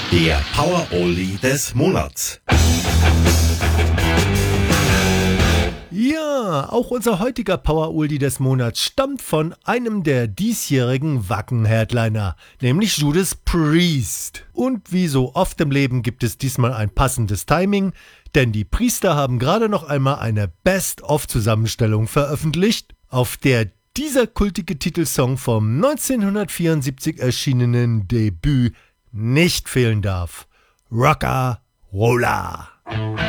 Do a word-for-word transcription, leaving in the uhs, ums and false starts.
Der Power Oldie des Monats. Ja, auch unser heutiger Power Oldie des Monats stammt von einem der diesjährigen Wacken-Headliner, nämlich Judas Priest. Und wie so oft im Leben gibt es diesmal ein passendes Timing, denn die Priester haben gerade noch einmal eine Best-of-Zusammenstellung veröffentlicht, auf der dieser kultige Titelsong vom neunzehnhundertvierundsiebzig erschienenen Debüt nicht fehlen darf. Rocker Rolla.